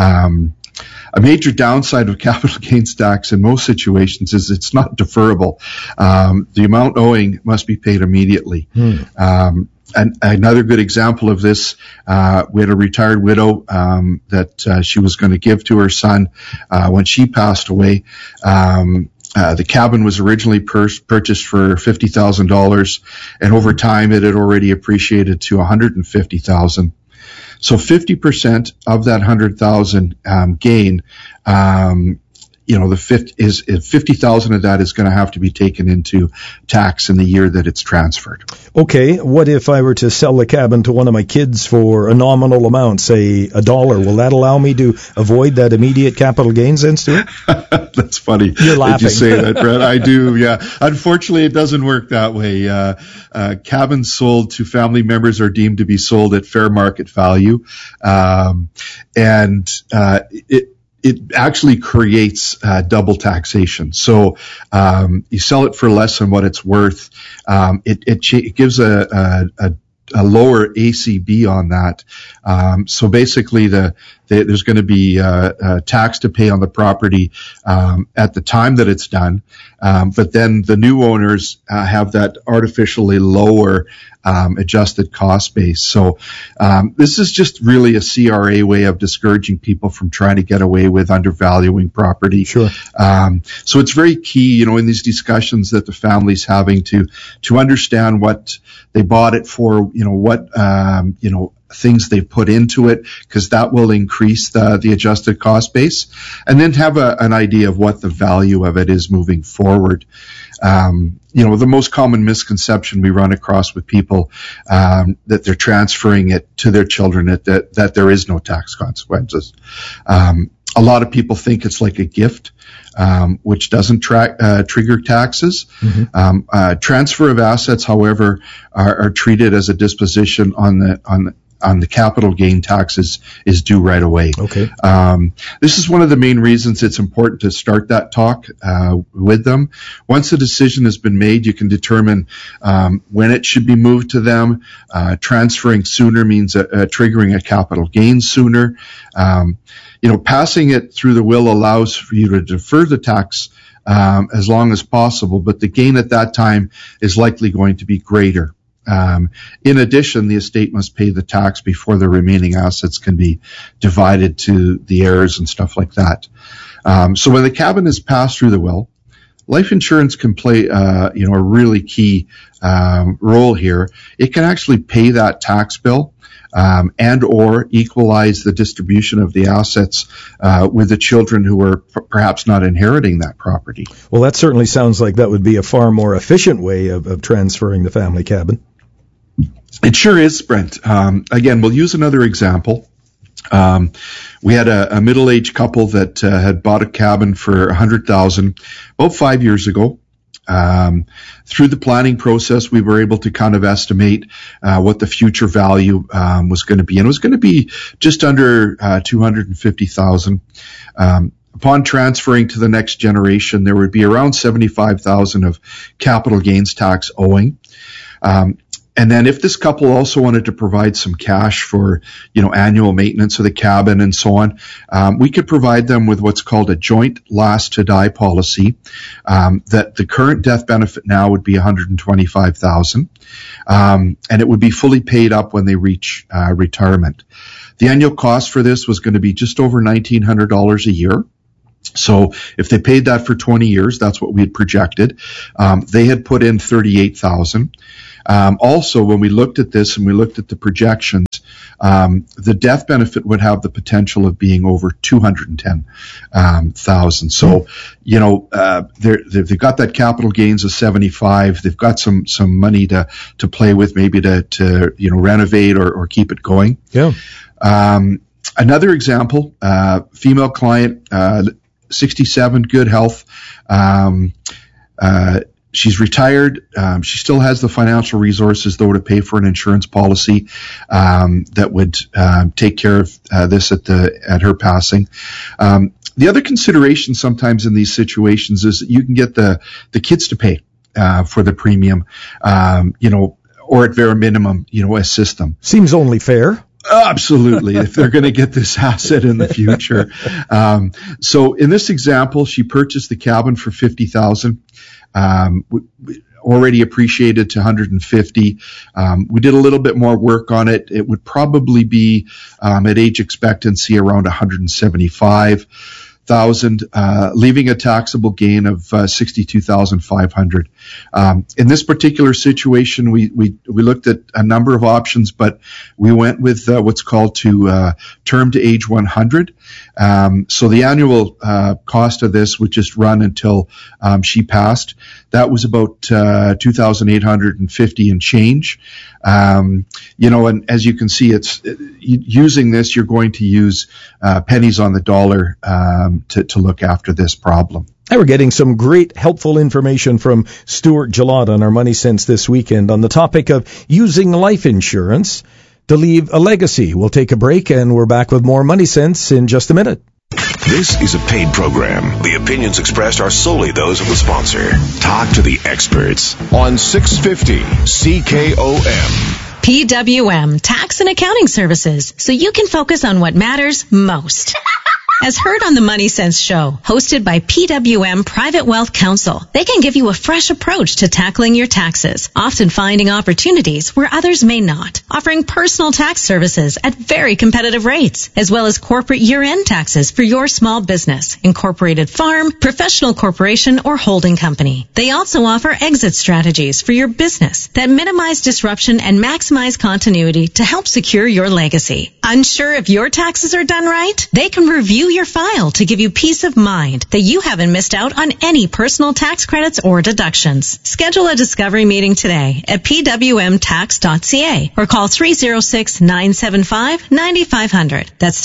A major downside of capital gains tax in most situations is it's not deferrable. The amount owing must be paid immediately. And another good example of this, we had a retired widow that she was going to give to her son when she passed away. The cabin was originally purchased for $50,000, and over time it had already appreciated to $150,000. So 50% of that 100,000 gain, $50,000 of that is going to have to be taken into tax in the year that it's transferred. Okay, what if I were to sell the cabin to one of my kids for a nominal amount, say $1? Will that allow me to avoid that immediate capital gains then, Stuart? That's funny. You're laughing. Did you say that, Brett? I do, yeah. Unfortunately, it doesn't work that way. Cabins sold to family members are deemed to be sold at fair market value. It actually creates double taxation. So you sell it for less than what it's worth. It gives a lower ACB on that. So basically, there's going to be tax to pay on the property at the time that it's done. But then the new owners have that artificially lower adjusted cost base. So this is just really a CRA way of discouraging people from trying to get away with undervaluing property. Sure. So it's very key, in these discussions that the family's having to understand what they bought it for, what things they put into it, because that will increase the adjusted cost base, and then have an idea of what the value of it is moving forward. The most common misconception we run across with people, that they're transferring it to their children, that there is no tax consequences. A lot of people think it's like a gift, which doesn't trigger taxes. Mm-hmm. Transfer of assets, however, are treated as a disposition on the capital gain taxes is due right away. Okay. This is one of the main reasons it's important to start that talk with them. Once a decision has been made, you can determine when it should be moved to them. Transferring sooner means triggering a capital gain sooner. Passing it through the will allows for you to defer the tax as long as possible, but the gain at that time is likely going to be greater. In addition, the estate must pay the tax before the remaining assets can be divided to the heirs and stuff like that. So when the cabin is passed through the will, life insurance can play, a really key role here. It can actually pay that tax bill, and or equalize the distribution of the assets with the children who are perhaps not inheriting that property. Well, that certainly sounds like that would be a far more efficient way of transferring the family cabin. It sure is, Brent. Again, we'll use another example. We had a middle-aged couple that had bought a cabin for $100,000 about 5 years ago. Through the planning process, we were able to kind of estimate what the future value was going to be, and it was going to be just under $250,000. Upon transferring to the next generation, there would be around $75,000 of capital gains tax owing. And then if this couple also wanted to provide some cash for, annual maintenance of the cabin and so on, we could provide them with what's called a joint last to die policy, that the current death benefit now would be $125,000, and it would be fully paid up when they reach retirement. The annual cost for this was going to be just over $1,900 a year. So if they paid that for 20 years, that's what we had projected. They had put in $38,000. Also, when we looked at this and we looked at the projections, the death benefit would have the potential of being over $210,000. So, they've got that capital gains of 75. They've got some money to play with, maybe to renovate or keep it going. Yeah. Another example, female client, 67, good health. She's retired. She still has the financial resources, though, to pay for an insurance policy that would take care of this at her passing. The other consideration sometimes in these situations is that you can get the kids to pay for the premium, or at very minimum, assist them. Seems only fair. Absolutely, if they're going to get this asset in the future. So in this example, she purchased the cabin for $50,000. Already appreciated to $150,000. We did a little bit more work on it. It would probably be at age expectancy around $175,000, leaving a taxable gain of $62,500. In this particular situation, we looked at a number of options, but we went with what's called term to age 100. So the annual cost of this would just run until she passed. That was about $2,850 and change. And as you can see, it's using this, you're going to use pennies on the dollar to look after this problem. We're getting some great helpful information from Stuart Gillott on our Money Sense this weekend on the topic of using life insurance to leave a legacy. We'll take a break, and we're back with more Money Sense in just a minute. This is a paid program. The opinions expressed are solely those of the sponsor. Talk to the experts on 650 CKOM. PWM, Tax and Accounting Services, so you can focus on what matters most. As heard on the Money Sense show, hosted by PWM Private Wealth Counsel, they can give you a fresh approach to tackling your taxes, often finding opportunities where others may not, offering personal tax services at very competitive rates, as well as corporate year-end taxes for your small business, incorporated farm, professional corporation, or holding company. They also offer exit strategies for your business that minimize disruption and maximize continuity to help secure your legacy. Unsure if your taxes are done right? They can review your file to give you peace of mind that you haven't missed out on any personal tax credits or deductions. Schedule a discovery meeting today at pwmtax.ca or call 306-975-9500. That's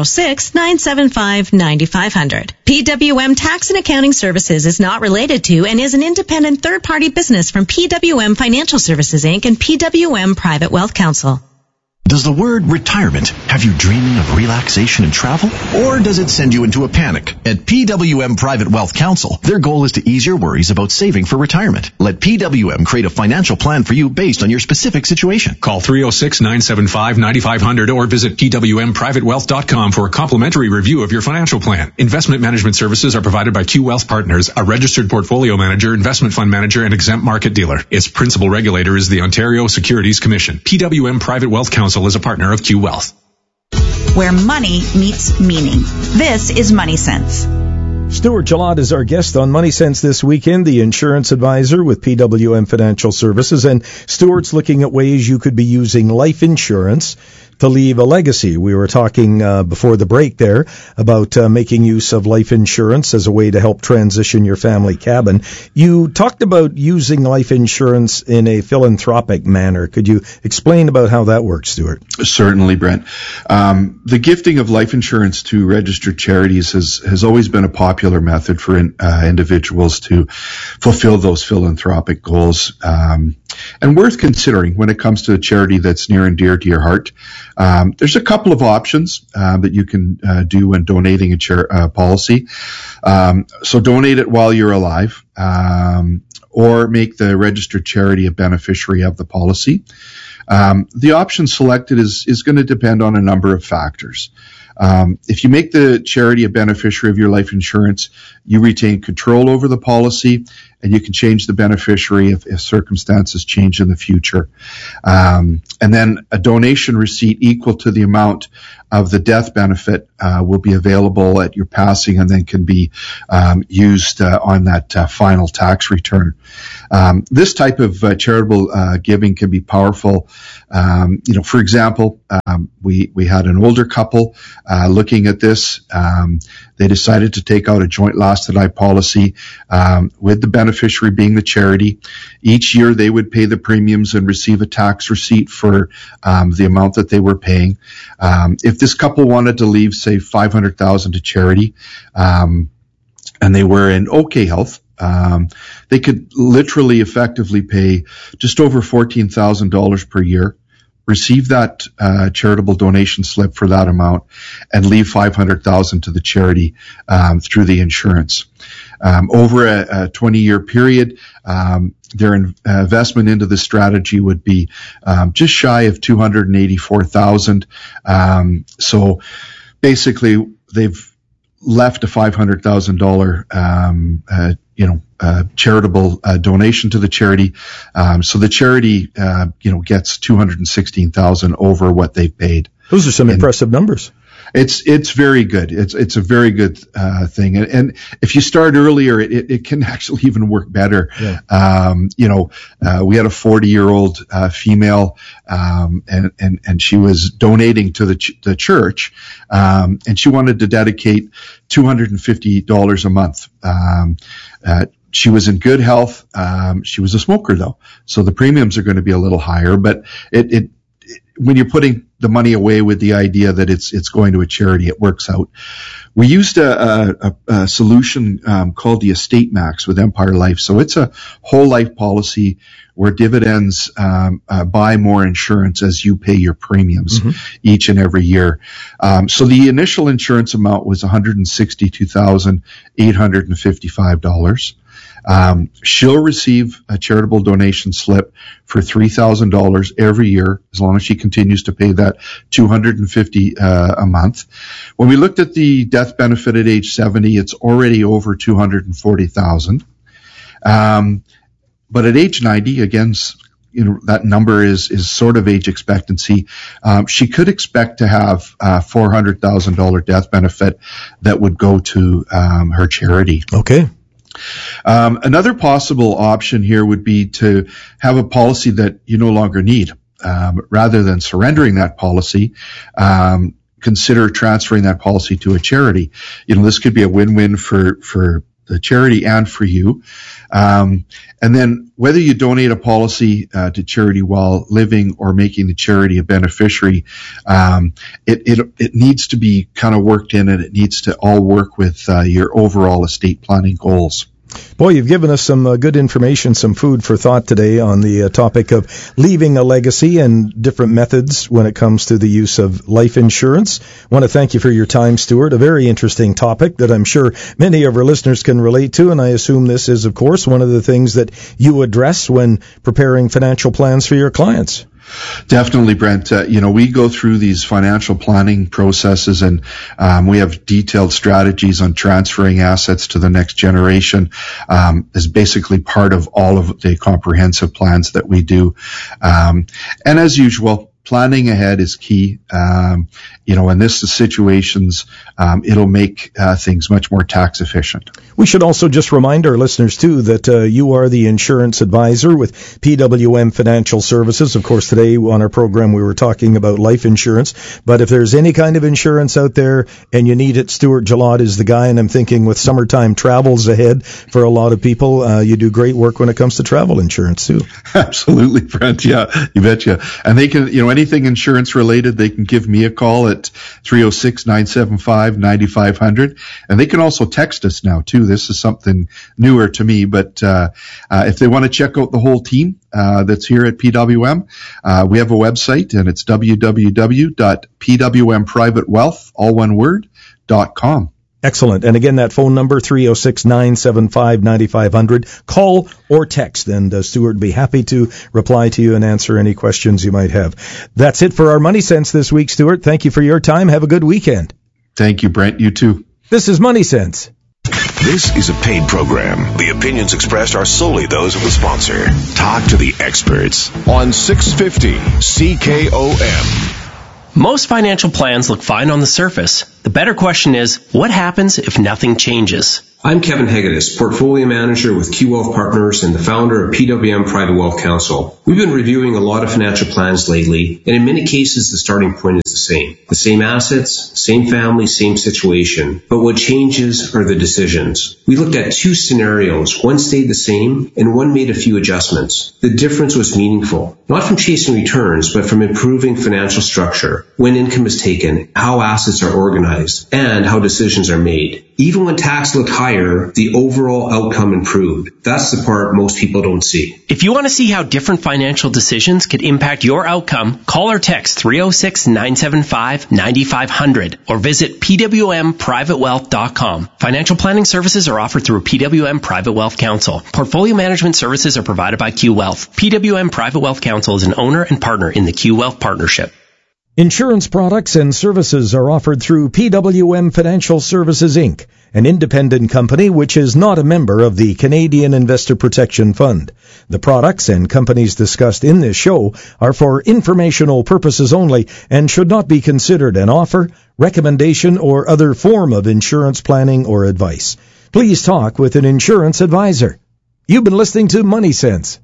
306-975-9500. PWM Tax and Accounting Services is not related to and is an independent third-party business from PWM Financial Services, Inc. and PWM Private Wealth Counsel. Does the word retirement have you dreaming of relaxation and travel? Or does it send you into a panic? At PWM Private Wealth Counsel, their goal is to ease your worries about saving for retirement. Let PWM create a financial plan for you based on your specific situation. Call 306-975-9500 or visit pwmprivatewealth.com for a complimentary review of your financial plan. Investment management services are provided by Q Wealth Partners, a registered portfolio manager, investment fund manager, and exempt market dealer. Its principal regulator is the Ontario Securities Commission. PWM Private Wealth Counsel is a partner of Q Wealth. Where money meets meaning. This is Money Sense. Stuart Gillott is our guest on Money Sense this weekend, the insurance advisor with PWM Financial Services. And Stuart's looking at ways you could be using life insurance to leave a legacy. We were talking before the break there about making use of life insurance as a way to help transition your family cabin. You talked about using life insurance in a philanthropic manner. Could you explain about how that works, Stuart? Certainly, Brent. The gifting of life insurance to registered charities has always been a popular method for individuals to fulfill those philanthropic goals, and worth considering when it comes to a charity that's near and dear to your heart. There's a couple of options that you can do when donating a policy. So donate it while you're alive, or make the registered charity a beneficiary of the policy. The option selected is going to depend on a number of factors. If you make the charity a beneficiary of your life insurance, you retain control over the policy, and you can change the beneficiary if circumstances change in the future. And then a donation receipt equal to the amount of the death benefit will be available at your passing, and then can be used on that final tax return. This type of charitable giving can be powerful. For example, we had an older couple looking at this. They decided to take out a joint loss to die policy with the beneficiary being the charity. Each year they would pay the premiums and receive a tax receipt for the amount that they were paying. If this couple wanted to leave, say, $500,000 to charity, and they were in okay health, they could literally effectively pay just over $14,000 per year, receive that charitable donation slip for that amount, and leave $500,000 to the charity through the insurance. Over a 20-year period, their investment into this strategy would be just shy of $284,000. So basically, they've left a $500,000 charitable donation to the charity. So the charity gets $216,000 over what they've paid. Those are some impressive numbers. It's very good. It's a very good thing. And if you start earlier, it can actually even work better. Yeah. We had a 40-year-old female, and she was donating to the church, and she wanted to dedicate $250 a month. She was in good health. She was a smoker though, so the premiums are going to be a little higher, but when you're putting the money away with the idea that it's going to a charity, it works out. We used a solution called the Estate Max with Empire Life. So it's a whole life policy where dividends buy more insurance as you pay your premiums each and every year. So the initial insurance amount was $162,855. She'll receive a charitable donation slip for $3,000 every year as long as she continues to pay that $250 a month. When we looked at the death benefit at age 70, it's already over $240,000. But at age 90, again, that number is sort of age expectancy. She could expect to have a $400,000 death benefit that would go to her charity. Okay. Another possible option here would be to have a policy that you no longer need. Rather than surrendering that policy, consider transferring that policy to a charity. This could be a win-win for the charity and for you. And then whether you donate a policy to charity while living or making the charity a beneficiary, it needs to be kind of worked in, and it needs to all work with your overall estate planning goals. Boy, you've given us some good information, some food for thought today on the topic of leaving a legacy and different methods when it comes to the use of life insurance. I want to thank you for your time, Stuart. A very interesting topic that I'm sure many of our listeners can relate to, and I assume this is, of course, one of the things that you address when preparing financial plans for your clients. Definitely, Brent. We go through these financial planning processes, and we have detailed strategies on transferring assets to the next generation as basically part of all of the comprehensive plans that we do. And as usual, planning ahead is key. In this situations, it'll make things much more tax efficient. We should also just remind our listeners, too, that you are the insurance advisor with PWM Financial Services. Of course, today on our program, we were talking about life insurance. But if there's any kind of insurance out there and you need it, Stuart Gillott is the guy. And I'm thinking with summertime travels ahead for a lot of people, you do great work when it comes to travel insurance, too. Absolutely, Brent. Yeah, you betcha. And they can, anything insurance related, they can give me a call at 306-975-9500. And they can also text us now, too. This is something newer to me, but if they want to check out the whole team that's here at PWM, we have a website, and it's www.pwmprivatewealth, all one word, .com. Excellent. And again, that phone number, 306-975-9500. Call or text, and Stuart would be happy to reply to you and answer any questions you might have. That's it for our Money Sense this week, Stuart. Thank you for your time. Have a good weekend. Thank you, Brent. You too. This is Money Sense. This is a paid program. The opinions expressed are solely those of the sponsor. Talk to the experts on 650 CKOM. Most financial plans look fine on the surface. The better question is, what happens if nothing changes? I'm Kevin Hegedus, Portfolio Manager with Q Wealth Partners and the founder of PWM Private Wealth Council. We've been reviewing a lot of financial plans lately, and in many cases the starting point is the same. The same assets, same family, same situation. But what changes are the decisions. We looked at two scenarios. One stayed the same, and one made a few adjustments. The difference was meaningful, not from chasing returns, but from improving financial structure, when income is taken, how assets are organized, and how decisions are made. Even when tax looked higher, the overall outcome improved. That's the part most people don't see. If you want to see how different financial decisions could impact your outcome, call or text 306-975-9500 or visit pwmprivatewealth.com. Financial planning services are offered through PWM Private Wealth Council. Portfolio management services are provided by Q Wealth. PWM Private Wealth Council is an owner and partner in the Q Wealth Partnership. Insurance products and services are offered through PWM Financial Services, Inc., an independent company which is not a member of the Canadian Investor Protection Fund. The products and companies discussed in this show are for informational purposes only and should not be considered an offer, recommendation, or other form of insurance planning or advice. Please talk with an insurance advisor. You've been listening to Money Sense.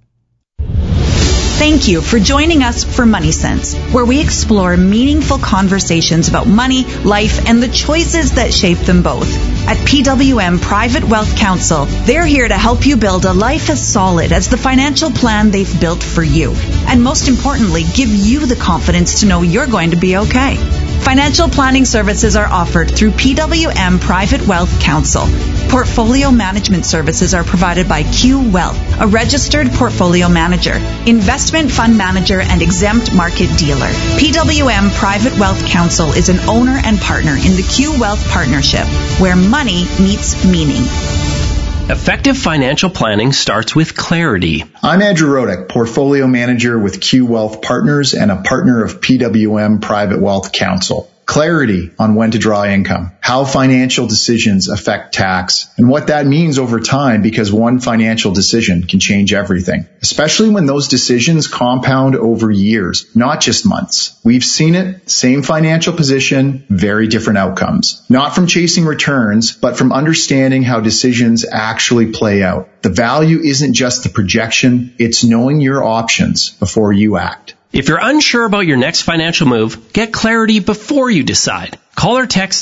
Thank you for joining us for Money Sense, where we explore meaningful conversations about money, life, and the choices that shape them both. At PWM Private Wealth Council, they're here to help you build a life as solid as the financial plan they've built for you. And most importantly, give you the confidence to know you're going to be okay. Financial planning services are offered through PWM Private Wealth Council. Portfolio management services are provided by Q Wealth, a registered portfolio manager, investment fund manager, and exempt market dealer. PWM Private Wealth Council is an owner and partner in the Q Wealth Partnership, where money meets meaning. Effective financial planning starts with clarity. I'm Andrew Rodick, Portfolio Manager with Q Wealth Partners and a partner of PWM Private Wealth Council. Clarity on when to draw income, how financial decisions affect tax, and what that means over time, because one financial decision can change everything, especially when those decisions compound over years, not just months. We've seen it, same financial position, very different outcomes. Not from chasing returns, but from understanding how decisions actually play out. The value isn't just the projection, it's knowing your options before you act. If you're unsure about your next financial move, get clarity before you decide. Call or text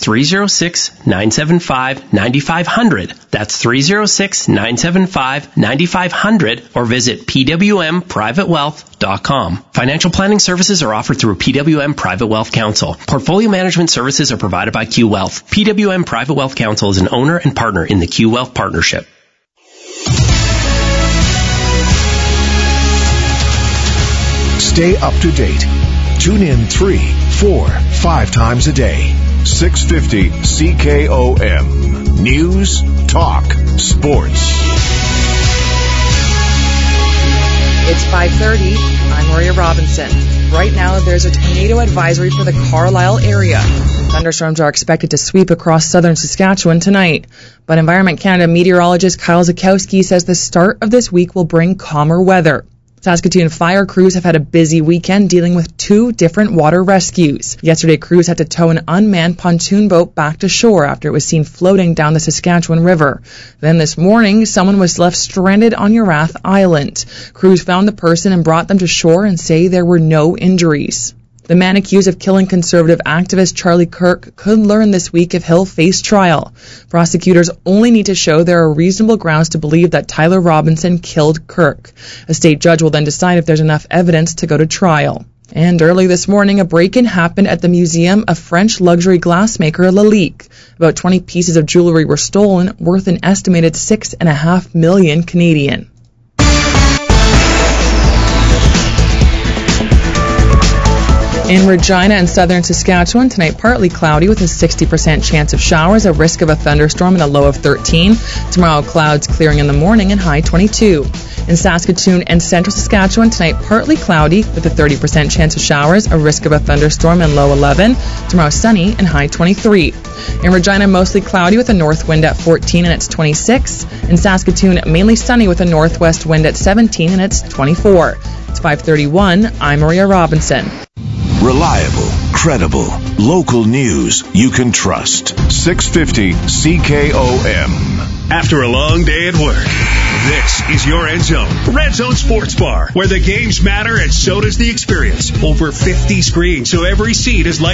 306-975-9500. That's 306-975-9500 or visit pwmprivatewealth.com. Financial planning services are offered through PWM Private Wealth Council. Portfolio management services are provided by Q Wealth. PWM Private Wealth Council is an owner and partner in the Q Wealth Partnership. Stay up to date. Tune in 3, 4, 5 times a day. 650 CKOM. News, talk, sports. It's 5:30. I'm Maria Robinson. Right now, there's a tornado advisory for the Carlisle area. Thunderstorms are expected to sweep across southern Saskatchewan tonight. But Environment Canada meteorologist Kyle Zakowski says the start of this week will bring calmer weather. Saskatoon fire crews have had a busy weekend dealing with 2 different water rescues. Yesterday, crews had to tow an unmanned pontoon boat back to shore after it was seen floating down the Saskatchewan River. Then this morning, someone was left stranded on Urath Island. Crews found the person and brought them to shore and say there were no injuries. The man accused of killing conservative activist Charlie Kirk could learn this week if he'll face trial. Prosecutors only need to show there are reasonable grounds to believe that Tyler Robinson killed Kirk. A state judge will then decide if there's enough evidence to go to trial. And early this morning, a break-in happened at the museum of French luxury glassmaker Lalique. About 20 pieces of jewelry were stolen, worth an estimated $6.5 million Canadian. In Regina and southern Saskatchewan, tonight partly cloudy with a 60% chance of showers, a risk of a thunderstorm and a low of 13. Tomorrow, clouds clearing in the morning and high 22. In Saskatoon and central Saskatchewan, tonight partly cloudy with a 30% chance of showers, a risk of a thunderstorm and low 11. Tomorrow, sunny and high 23. In Regina, mostly cloudy with a north wind at 14 and it's 26. In Saskatoon, mainly sunny with a northwest wind at 17 and it's 24. It's 5:31. I'm Maria Robinson. Reliable, credible, local news you can trust. 650 CKOM. After a long day at work, this is your End Zone. Red Zone Sports Bar, where the games matter and so does the experience. Over 50 screens, so every seat is like